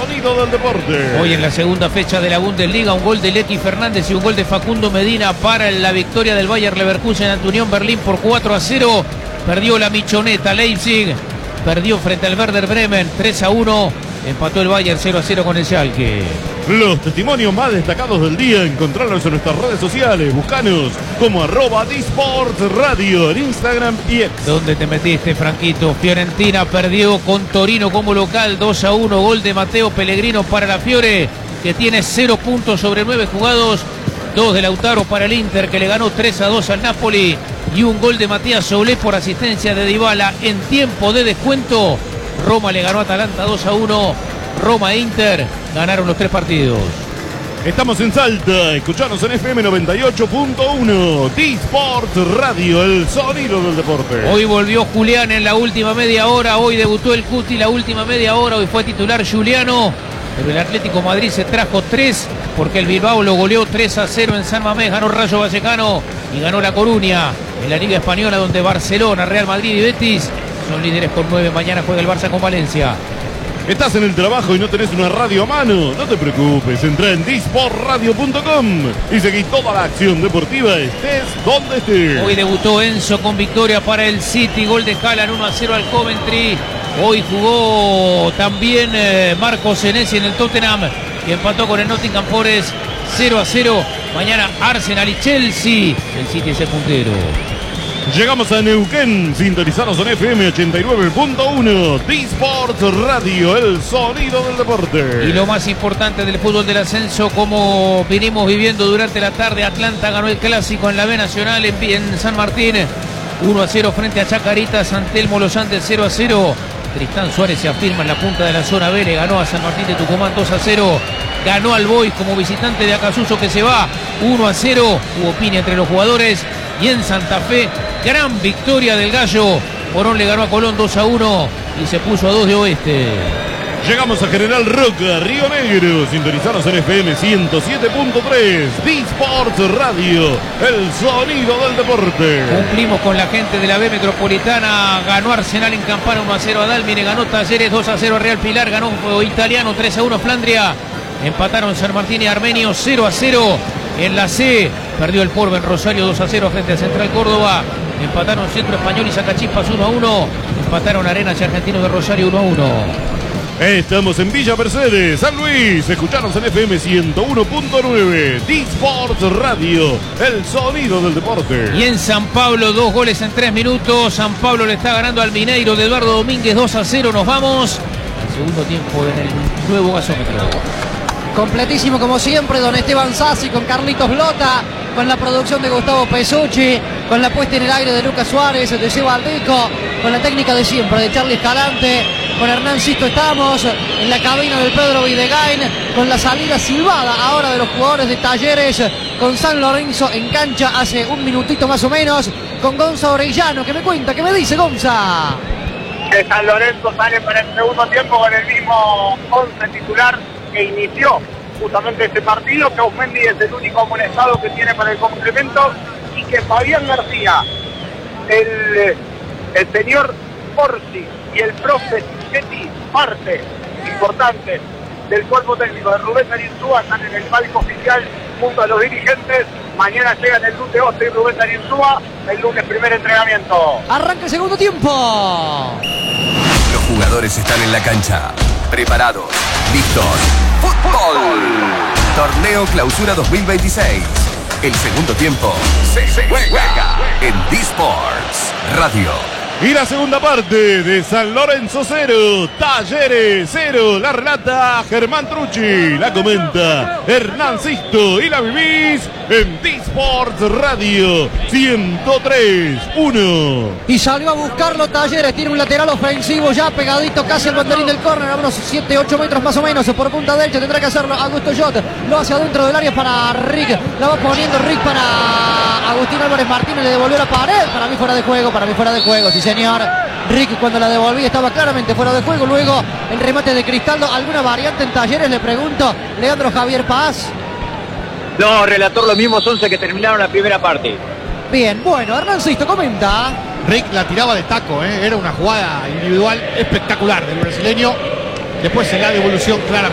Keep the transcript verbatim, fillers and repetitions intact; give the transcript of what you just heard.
sonido del deporte. Hoy en la segunda fecha de la Bundesliga, un gol de Lecky Fernández y un gol de Facundo Medina para la victoria del Bayer Leverkusen ante Unión Berlín por cuatro a cero. Perdió la Michoneta Leipzig, perdió frente al Werder Bremen tres a uno. Empató el Bayern cero a cero con el Schalke. Los testimonios más destacados del día, encontrarlos en nuestras redes sociales. Buscanos como arroba Disports Radio en Instagram y X. ¿Dónde te metiste, Franquito? Fiorentina perdió con Torino como local dos a uno. Gol de Matteo Pellegrino para la Fiore, que tiene cero puntos sobre nueve jugados. Dos de Lautaro para el Inter, que le ganó tres a dos al Napoli. Y un gol de Matías Soulé por asistencia de Dybala en tiempo de descuento. Roma le ganó a Atalanta dos a uno. Roma e Inter ganaron los tres partidos. Estamos en Salta, escuchanos en F M noventa y ocho punto uno. Disports Radio, el sonido del deporte. Hoy volvió Julián en la última media hora. Hoy debutó el Cuti la última media hora. Hoy fue titular Juliano. Pero el Atlético Madrid se trajo tres porque el Bilbao lo goleó tres a cero en San Mamés. Ganó Rayo Vallecano y ganó La Coruña. En la Liga Española, donde Barcelona, Real Madrid y Betis son líderes con nueve. Mañana juega el Barça con Valencia. ¿Estás en el trabajo y no tenés una radio a mano? No te preocupes, entra en disport radio punto com y seguí toda la acción deportiva, estés donde estés. Hoy debutó Enzo con victoria para el City, gol de Haaland uno a cero al Coventry. Hoy jugó también eh, Marco Senesi en el Tottenham, que empató con el Nottingham Forest cero a cero. Mañana Arsenal y Chelsea, el City es el puntero. Llegamos a Neuquén, sintonizados en F M ochenta y nueve punto uno. Disports Radio, el sonido del deporte. Y lo más importante del fútbol del ascenso, como vinimos viviendo durante la tarde, Atlanta ganó el clásico en la B Nacional en, en San Martín, uno a cero frente a Chacarita. San Telmo Los Andes cero a cero. Tristán Suárez se afirma en la punta de la zona B, le ganó a San Martín de Tucumán dos a cero. Ganó al Boys como visitante de Acasuso, que se va uno a cero. Hubo piña entre los jugadores. Y en Santa Fe, gran victoria del Gallo. Morón le ganó a Colón dos a uno y se puso a dos de Oeste. Llegamos a General Roca, Río Negro, sintonizados en F M ciento siete punto tres. Disports Radio, el sonido del deporte. Cumplimos con la gente de la B Metropolitana. Ganó Arsenal en Campana uno a cero a Dalmine. Ganó Talleres dos a cero a Real Pilar. Ganó Italiano tres a uno a Flandria. Empataron San Martín y Armenio cero a cero. En la C perdió el Porven Rosario dos a cero frente a Central Córdoba. Empataron Centro Español y Sacachispas uno a uno. Empataron Arenas y Argentinos de Rosario uno a uno. Estamos en Villa Mercedes, San Luis. Escuchanos en F M ciento uno punto nueve. Disports Radio, el sonido del deporte. Y en San Pablo, dos goles en tres minutos. San Pablo le está ganando al Mineiro de Eduardo Domínguez dos a cero. Nos vamos al segundo tiempo en el nuevo gasómetro. Completísimo como siempre, don Esteban Sassi con Carlitos Blota, con la producción de Gustavo Pesucci, con la puesta en el aire de Lucas Suárez, de Seba Aldeco, con la técnica de siempre de Charlie Escalante, con Hernán Sisto estamos, en la cabina del Pedro Videgain, con la salida silbada ahora de los jugadores de Talleres, con San Lorenzo en cancha hace un minutito más o menos, con Gonza Orellano, que me cuenta, que me dice Gonza. Que San Lorenzo sale para el segundo tiempo con el mismo once titular que inició justamente este partido, que Ausmendi es el único amonestado que tiene para el complemento y que Fabián García, el, el señor Orsi y el profe Chetti, parte importante del cuerpo técnico de Rubén Darín Súa, están en el palco oficial junto a los dirigentes. Mañana llegan el lunes Oste y Rubén Darín Súa, el lunes primer entrenamiento. Arranca el segundo tiempo. Los jugadores están en la cancha, preparados, listos. ¡Fútbol! Torneo Clausura dos mil veintiséis. El segundo tiempo se, se juega en Disports Radio. Y la segunda parte de San Lorenzo cero, Talleres cero. La relata Germán Trucci, la comenta Hernán Sisto y la vivís en Disports Radio ciento tres uno. Y salió a buscarlo Talleres, tiene un lateral ofensivo ya pegadito casi al banderín del córner, a unos siete ocho metros más o menos por punta derecha. Tendrá que hacerlo Augusto Jot, lo hace adentro del área para Rick, la va poniendo Rick para Agustín Álvarez Martínez, le devolvió la pared, para mí fuera de juego, para mí fuera de juego, sí señor. Rick cuando la devolví estaba claramente fuera de juego. Luego el remate de Cristaldo. ¿Alguna variante en Talleres? Le pregunto, Leandro Javier Paz. No, relator, los mismos once que terminaron la primera parte. Bien, bueno, Hernán Sisto comenta. Rick la tiraba de taco, ¿eh? Era una jugada individual espectacular del brasileño. Después en la devolución claramente